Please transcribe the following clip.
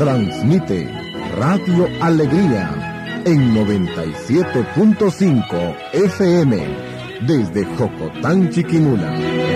Transmite Radio Alegría en 97.5 FM desde Jocotán, Chiquimula.